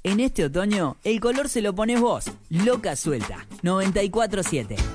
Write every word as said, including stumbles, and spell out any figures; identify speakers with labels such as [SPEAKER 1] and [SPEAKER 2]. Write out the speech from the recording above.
[SPEAKER 1] En este otoño, el color se lo pones vos. Loca Suelta, noventa y cuatro siete.